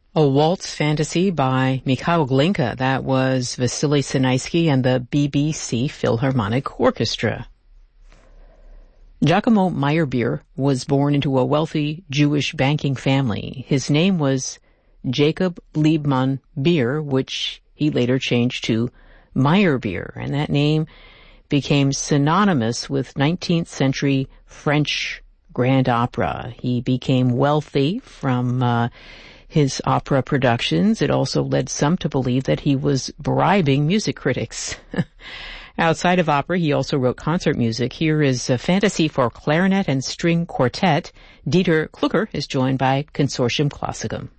A Waltz Fantasy by Mikhail Glinka. That was Vasily Sinaisky and the BBC Philharmonic Orchestra. Giacomo Meyerbeer was born into a wealthy Jewish banking family. His name was Jacob Liebmann Beer, which he later changed to Meyerbeer, and that name became synonymous with 19th century French grand opera. He became wealthy from his opera productions. It also led some to believe that he was bribing music critics. Outside of opera, he also wrote concert music. Here is a fantasy for clarinet and string quartet. Dieter Klucker is joined by Consortium Classicum.